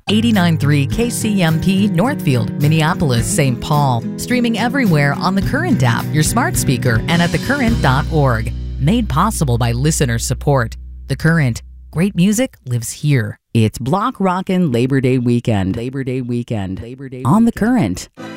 89.3 KCMP Northfield, Minneapolis, St. Paul. Streaming everywhere on the Current app, your smart speaker, and at thecurrent.org. Made possible by listener support. The Current. Great music lives here. It's Block Rockin' Labor Day weekend. On the Current.